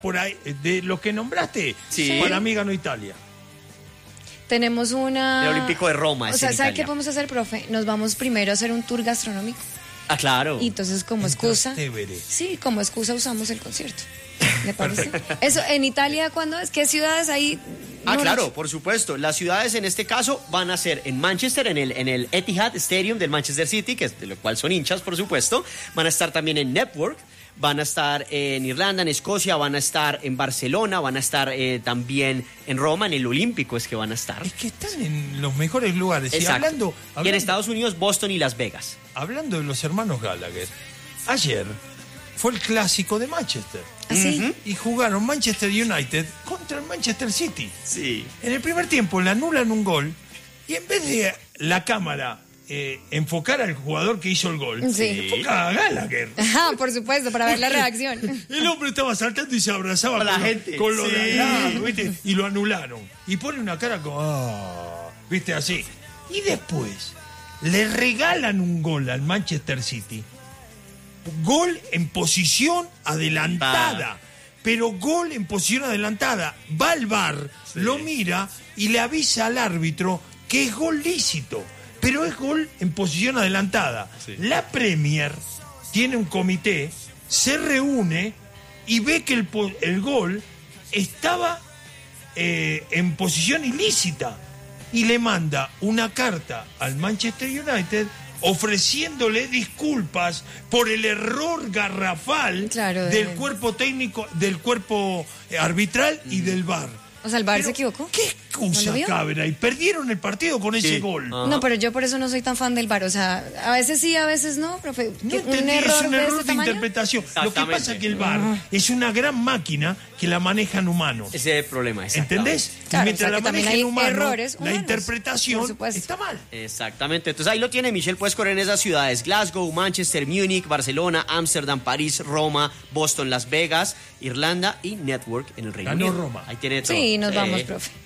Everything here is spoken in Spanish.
por ahí, de lo que nombraste, Sí. para mí ganó Italia. Tenemos una... El Olímpico de Roma. O es sea, en ¿sabe Italia. qué podemos hacer, profe? Nos vamos primero a hacer un tour gastronómico. Ah, claro. Y entonces, como En excusa... Trastevere. Sí, como excusa usamos el concierto. ¿Le parece? Eso, en Italia, ¿cuándo es? ¿Qué ciudades hay? Ah, No, claro, por supuesto. Las ciudades en este caso van a ser en Manchester, en el Etihad Stadium del Manchester City, que es de lo cual son hinchas, por supuesto. Van a estar también en Network, van a estar en Irlanda, en Escocia, van a estar en Barcelona, van a estar también en Roma, en el Olímpico es que van a estar. Es que están en los mejores lugares. Exacto. Y Y en Estados Unidos, Boston y Las Vegas. hablando de los hermanos Gallagher, ayer fue el clásico de Manchester. ¿Así? Y jugaron Manchester United contra el Manchester City. Sí. En el primer tiempo le anulan un gol y en vez de la cámara enfocar al jugador que hizo el gol, Sí. enfoca a Gallagher. Ajá, por supuesto, para ver la reacción. El hombre estaba saltando y se abrazaba Con la lo- gente. con los de Sí. al lado, ¿viste? Y lo anularon. Y pone una cara como, ¿viste? Así. Y después le regalan un gol al Manchester City. Gol en posición adelantada. Pero gol en posición adelantada. Va al VAR, lo mira y le avisa al árbitro que es gol lícito. Pero es gol en posición adelantada. La Premier tiene un comité, se reúne y ve que el gol estaba en posición ilícita. Y le manda una carta al Manchester United ofreciéndole disculpas por el error garrafal Claro, del cuerpo técnico, del cuerpo arbitral y del VAR. O sea, ¿el VAR Pero, se equivocó? ¿Qué ¿No excusa lo vio? cabra? Y perdieron el partido con ese gol. No, pero yo por eso no soy tan fan del VAR. O sea, a veces sí, a veces no, profe. No ¿Un entendí, error es un de error este de tamaño? interpretación. Lo que Exactamente. pasa es que el VAR es una gran máquina que la manejan humanos. Ese es el problema, ¿Entendés? Claro, y mientras o sea, la que también manejen hay humanos, errores la humanos, interpretación por supuesto. está mal. Exactamente. Entonces ahí lo tiene Michelle. Puedes correr en esas ciudades: Glasgow, Manchester, Múnich, Barcelona, Ámsterdam, París, Roma, Boston, Las Vegas, Irlanda y Network en el Reino Ganó Unido. Roma. Ahí tiene todo. Sí, nos vamos, profe.